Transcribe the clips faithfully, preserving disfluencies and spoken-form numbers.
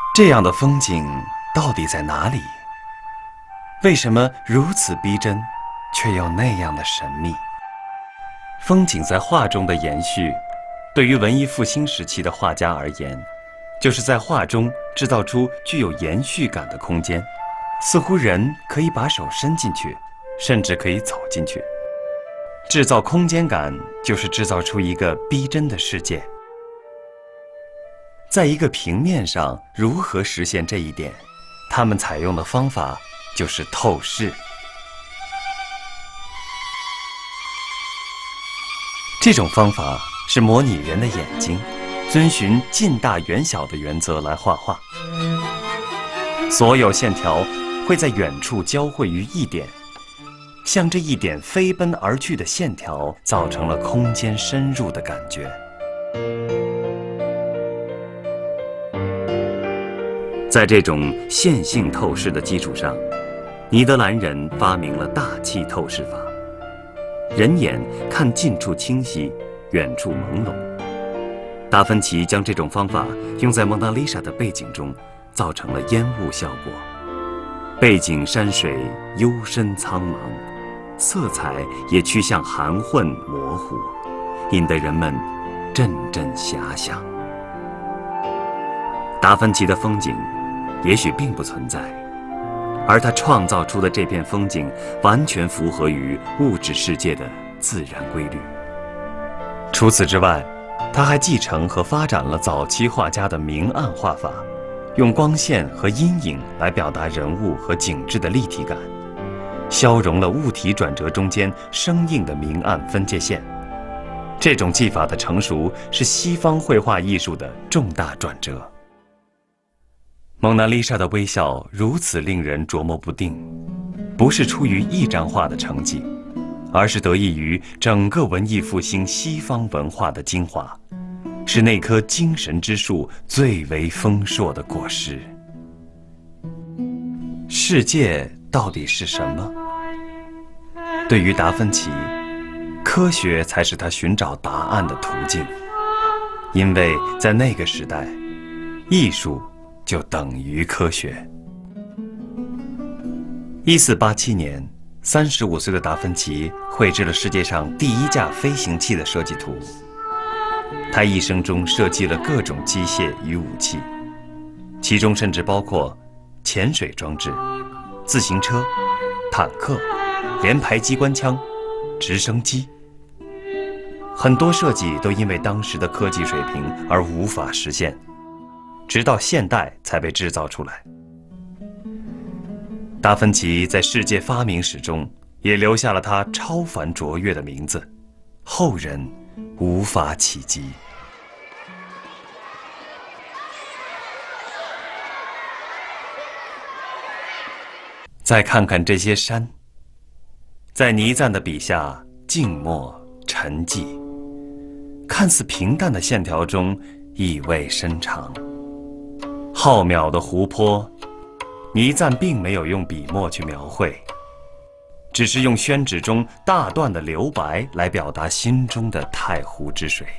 这样的风景到底在哪里？为什么如此逼真，却又那样的神秘？风景在画中的延续，对于文艺复兴时期的画家而言，就是在画中制造出具有延续感的空间，似乎人可以把手伸进去，甚至可以走进去。制造空间感，就是制造出一个逼真的世界。在一个平面上如何实现这一点？他们采用的方法就是透视。这种方法是模拟人的眼睛，遵循近大远小的原则来画画。所有线条会在远处交汇于一点，向这一点飞奔而去的线条造成了空间深入的感觉。在这种线性透视的基础上，尼德兰人发明了大气透视法。人眼看近处清晰，远处朦胧。达芬奇将这种方法用在蒙娜丽莎的背景中，造成了烟雾效果。背景山水幽深苍茫，色彩也趋向含混模糊，引得人们阵阵遐想。达芬奇的风景也许并不存在，而他创造出的这片风景完全符合于物质世界的自然规律。除此之外，他还继承和发展了早期画家的明暗画法，用光线和阴影来表达人物和景致的立体感，消融了物体转折中间生硬的明暗分界线。这种技法的成熟是西方绘画艺术的重大转折。蒙娜丽莎的微笑如此令人琢磨不定，不是出于一张画的成绩，而是得益于整个文艺复兴西方文化的精华，是那棵精神之树最为丰硕的果实。世界到底是什么？对于达芬奇，科学才是他寻找答案的途径，因为在那个时代，艺术就等于科学。一四八七年，三十五岁的达芬奇绘制了世界上第一架飞行器的设计图。他一生中设计了各种机械与武器，其中甚至包括潜水装置、自行车、坦克、连排机关枪、直升机。很多设计都因为当时的科技水平而无法实现，直到现代才被制造出来。达芬奇在世界发明史中也留下了他超凡卓越的名字，后人无法企及。再看看这些山，在倪瓒的笔下静默沉寂，看似平淡的线条中意味深长。浩渺的湖泊，倪瓒并没有用笔墨去描绘，只是用宣纸中大段的留白来表达心中的太湖之水。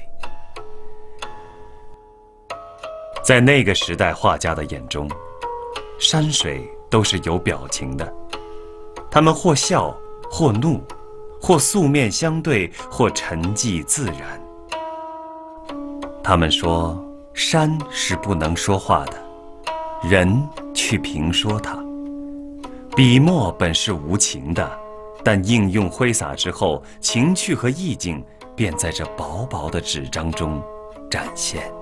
在那个时代画家的眼中，山水都是有表情的，他们或笑或怒，或素面相对，或沉寂自然。他们说，山是不能说话的，人去评说它。笔墨本是无情的，但应用挥洒之后，情趣和意境便在这薄薄的纸张中展现。